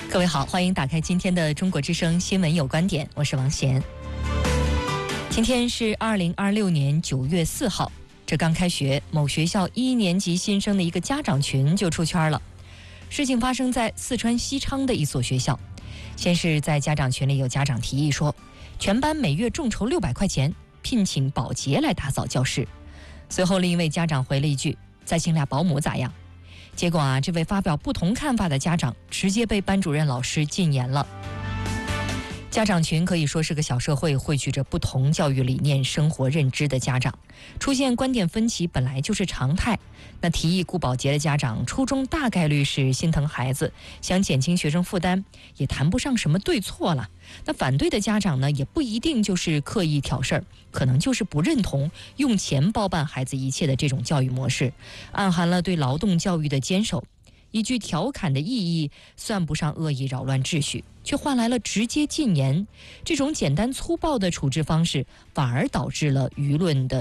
各位好，欢迎打开今天的中国之声新闻有观点，我是王贤。今天是2026年9月4号，这刚开学，某学校1年级新生的一个家长群就出圈了。事情发生在四川西昌的一所学校。先是在家长群里有家长提议说，全班每月众筹600块钱，聘请保洁来打扫教室。随后另一位家长回了一句，再请俩保姆咋样？结果这位发表不同看法的家长直接被班主任老师禁言了。家长群可以说是个小社会，汇聚着不同教育理念、生活认知的家长，出现观点分歧本来就是常态。那提议雇保洁的家长，初衷大概率是心疼孩子，想减轻学生负担，也谈不上什么对错了。那反对的家长呢，也不一定就是刻意挑事儿，可能就是不认同用钱包办孩子一切的这种教育模式，暗含了对劳动教育的坚守。一句调侃的意义算不上恶意扰乱秩序，却换来了直接禁言。这种简单粗暴的处置方式，反而导致了舆论的